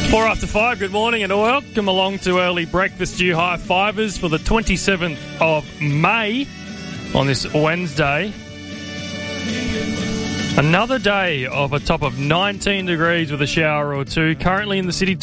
4 after 5, good morning and welcome along to Early Breakfast, you high fivers, for the 27th of May on this Wednesday. Another day of a top of 19 degrees with a shower or two. Currently in the city,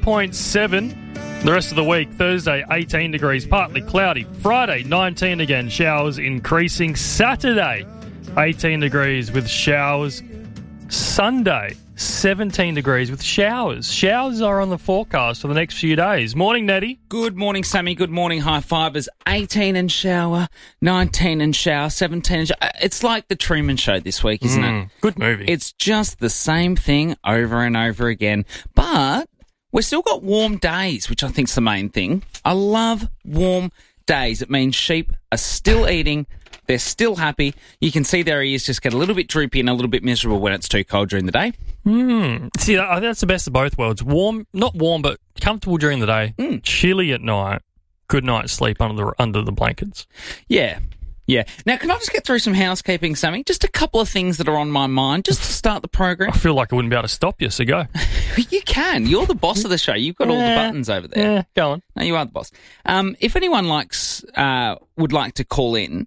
12.7. The rest of the week, Thursday, 18 degrees, partly cloudy. Friday, 19 again, showers increasing. Saturday, 18 degrees with showers. Sunday, 17 degrees with showers. Showers are on the forecast for the next few days. Morning, Nettie. Good morning, Sammy. Good morning, high fivers. 18 and shower, 19 and shower, 17 and shower. It's like the Truman Show this week, isn't it? Good movie. It's just the same thing over and over again. But we've still got warm days, which I think's the main thing. I love warm days. It means sheep are still eating. They're still happy. You can see their ears just get a little bit droopy and a little bit miserable when it's too cold during the day. See, I think that's the best of both worlds. Warm, not warm, but comfortable during the day. Chilly at night. Good night's sleep under the blankets. Yeah. Now, can I just get through some housekeeping, Sammy? Just a couple of things that are on my mind, just to start the program. I feel like I wouldn't be able to stop you, so go. You can. You're the boss of the show. You've got all the buttons over there. Yeah, go on. No, you are the boss. If anyone would like to call in,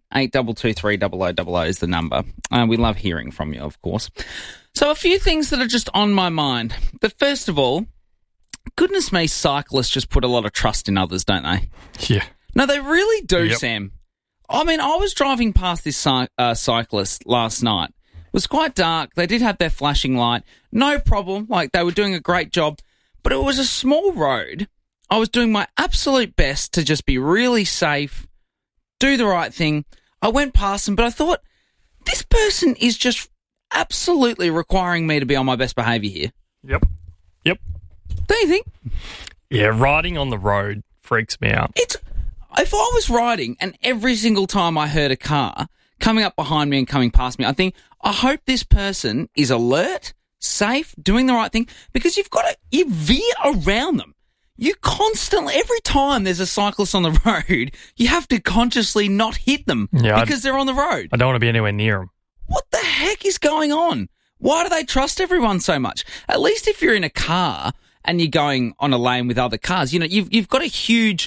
8223 is the number. We love hearing from you, of course. So a few things that are just on my mind. But first of all, goodness me, cyclists just put a lot of trust in others, don't they? Yeah. No, they really do, Yep. Sam. I mean, I was driving past this cyclist last night. It was quite dark. They did have their flashing light. No problem. Like, they were doing a great job. But it was a small road. I was doing my absolute best to just be really safe, do the right thing. I went past them, but I thought, this person is just absolutely requiring me to be on my best behaviour here. Yep. Don't you think? Yeah, riding on the road freaks me out. If I was riding and every single time I heard a car coming up behind me and coming past me, I think, I hope this person is alert, safe, doing the right thing, because you veer around them. You constantly, every time there's a cyclist on the road, you have to consciously not hit them because they're on the road. I don't want to be anywhere near them. What the heck is going on? Why do they trust everyone so much? At least if you're in a car and you're going on a lane with other cars, you've got a huge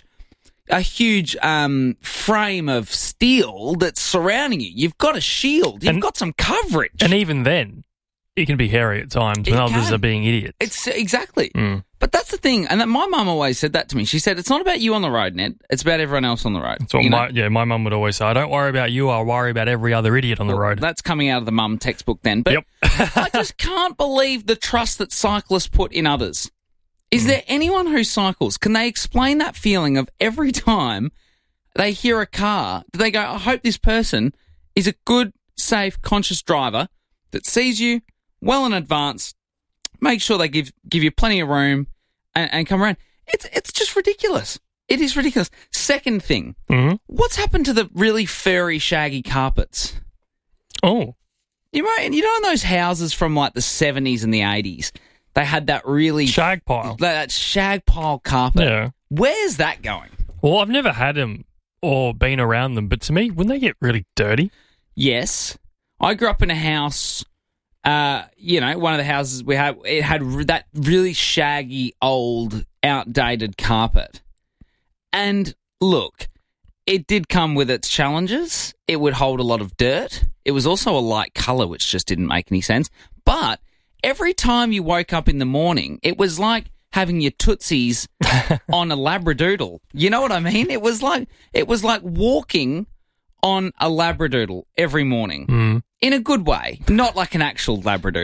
frame of steel that's surrounding you. You've got a shield. You've got some coverage. And even then, it can be hairy at times when others are being idiots. It's exactly. But that's the thing. And my mum always said that to me. She said, it's not about you on the road, Ned. It's about everyone else on the road. That's what my mum would always say. I don't worry about you. I worry about every other idiot on the road. That's coming out of the mum textbook then. But Yep. I just can't believe the trust that cyclists put in others. Is there anyone who cycles? Can they explain that feeling of every time they hear a car, do they go, I hope this person is a good, safe, conscious driver that sees you well in advance, make sure they give you plenty of room and come around. It's just ridiculous. It is ridiculous. Second thing, what's happened to the really furry, shaggy carpets? Oh. You know, in those houses from like the 70s and the 80s, they had that really... Shag pile. That shag pile carpet. Yeah. Where's that going? Well, I've never had them or been around them, but to me, wouldn't they get really dirty? Yes. I grew up in a house, one of the houses we had, it had that really shaggy, old, outdated carpet. And look, it did come with its challenges. It would hold a lot of dirt. It was also a light colour, which just didn't make any sense. But every time you woke up in the morning, it was like having your tootsies on a Labradoodle. You know what I mean? It was like walking on a Labradoodle every morning in a good way, not like an actual Labradoodle.